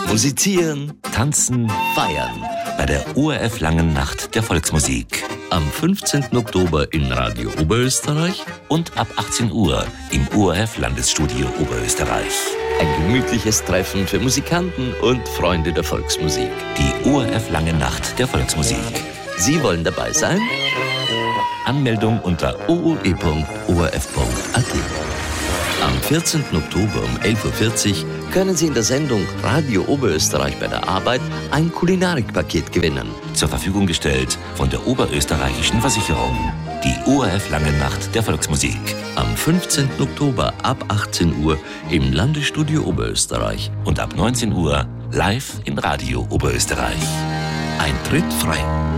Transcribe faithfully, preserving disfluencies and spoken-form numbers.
Musizieren, tanzen, feiern bei der O R F Langen Nacht der Volksmusik. Am fünfzehnten Oktober in Radio Oberösterreich und ab achtzehn Uhr im O R F Landesstudio Oberösterreich. Ein gemütliches Treffen für Musikanten und Freunde der Volksmusik. Die O R F Lange Nacht der Volksmusik. Sie wollen dabei sein? Anmeldung unter o o e punkt o r f punkt a t. Am vierzehnten Oktober um elf Uhr vierzig können Sie in der Sendung Radio Oberösterreich bei der Arbeit ein Kulinarikpaket gewinnen. Zur Verfügung gestellt von der Oberösterreichischen Versicherung. Die O R F Lange Nacht der Volksmusik. Am fünfzehnten Oktober ab achtzehn Uhr im Landesstudio Oberösterreich und ab neunzehn Uhr live in Radio Oberösterreich. Eintritt frei.